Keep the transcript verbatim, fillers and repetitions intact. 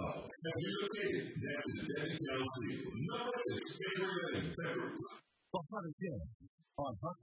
As relocated next to Debbie Jones Field, number six favorite wedding February. The Hot Again on Hot